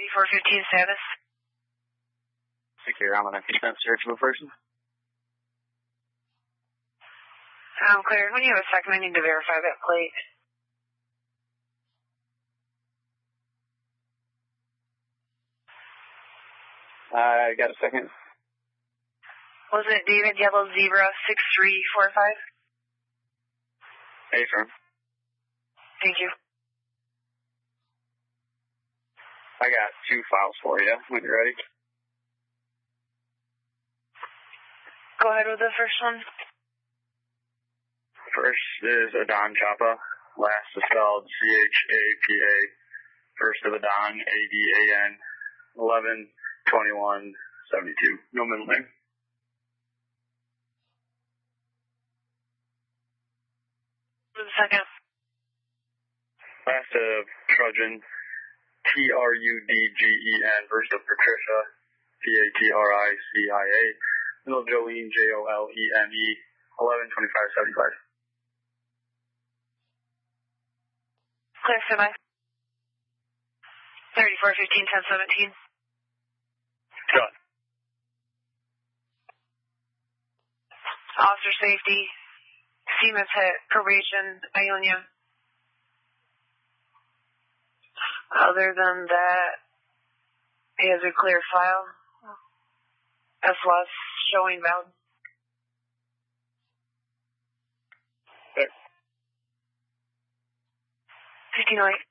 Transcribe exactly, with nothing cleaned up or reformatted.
thirty-four fifteen status. Secure, I'm on a consent search of a person. I'm cleared. When you have a second, I need to verify that plate. I got a second. Was it David Yellow Zebra six three four five? Hey, firm. Thank you. I got two files for you when you're ready. Go ahead with the first one. First is Adon Chapa. Last is spelled C H A P A. First of Adon, A D A N, eleven twenty-one seventy-two. No middle name. For the second. Last of Trudgen, T R U D G E N. First of Patricia, P A T R I C I A. Middle Jolene, J O L E N E, eleven twenty-five seventy-five. Clear, semi. thirty-four fifteen ten seventeen. Done. Officer safety, C M S hit, probation, Ionia. Other than that, he has a clear file. S L S showing valid. Okay. fifteen oh eight.